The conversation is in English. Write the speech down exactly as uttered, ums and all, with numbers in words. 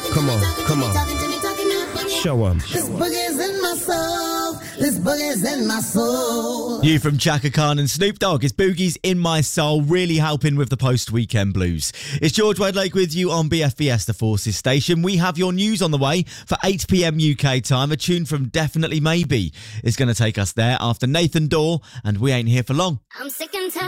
Come on, come on. Show 'em. This boogie's in my soul. This boogie's in my soul. You from Chaka Khan and Snoop Dogg. It's Boogie's in My Soul, really helping with the post-weekend blues. It's George Wedlake with you on B F B S, the Forces station. We have your news on the way for eight p.m. U K time. A tune from Definitely Maybe is going to take us there after Nathan Dorr, and we ain't here for long. I'm sick and tired.